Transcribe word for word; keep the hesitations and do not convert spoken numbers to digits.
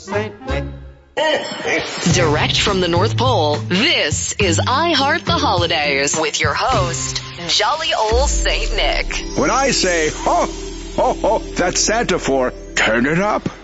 Saint Nick. Direct from the North Pole, this is I Heart the Holidays with your host, Jolly Old Saint Nick. When I say, ho, ho, ho, that's Santa for turn it up.